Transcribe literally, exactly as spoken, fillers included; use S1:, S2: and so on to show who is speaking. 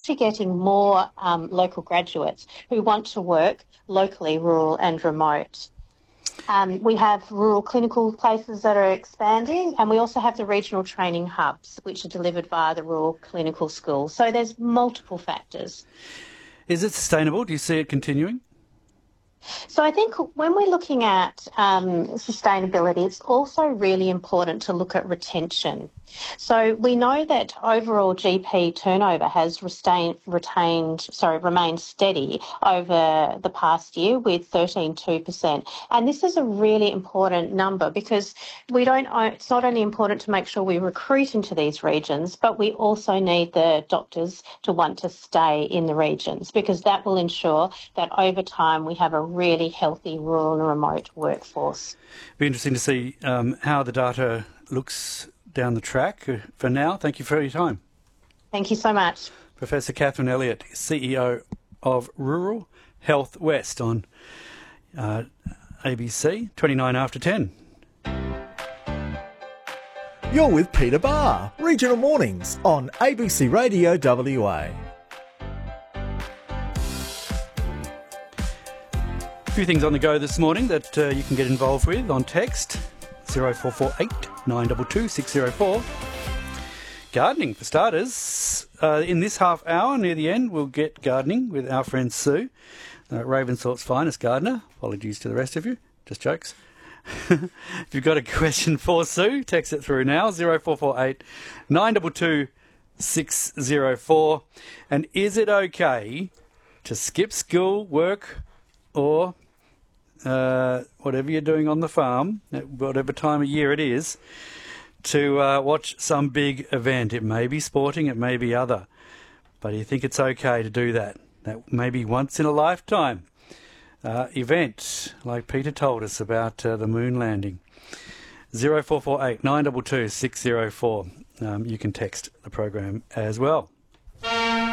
S1: actually getting more um, local graduates who want to work locally, rural and remote. Um, we have rural clinical places that are expanding, and we also have the regional training hubs, which are delivered via the rural clinical schools. So there's multiple factors.
S2: Is it sustainable? Do you see it continuing?
S1: So I think when we're looking at um, sustainability, it's also really important to look at retention. So we know that overall G P turnover has retained, retained, sorry, remained steady over the past year with thirteen point two percent. And this is a really important number because we don't. It's not only important to make sure we recruit into these regions, but we also need the doctors to want to stay in the regions because that will ensure that over time we have a really healthy rural and remote workforce.
S2: It'll be interesting to see um, how the data looks down the track. For now, thank you for your time.
S1: Thank you so much.
S2: Professor Catherine Elliott, C E O of Rural Health West on uh, A B C, twenty-nine after ten.
S3: You're with Peter Barr, Regional Mornings on A B C Radio W A.
S2: A few things on the go this morning that uh, you can get involved with on text. zero four four eight nine two two six zero four. Gardening, for starters. Uh, in this half hour, near the end, we'll get gardening with our friend Sue, uh, Ravensthorpe's finest gardener. Apologies to the rest of you. Just jokes. If you've got a question for Sue, text it through now, zero four four eight nine two two six zero four. And is it okay to skip school, work, or Uh, whatever you're doing on the farm, at whatever time of year it is, to uh, watch some big event? It may be sporting, it may be other, but do you think it's okay to do that? That may be once in a lifetime uh, event, like Peter told us about uh, the moon landing. zero four four eight nine two two six zero four. Um, you can text the program as well.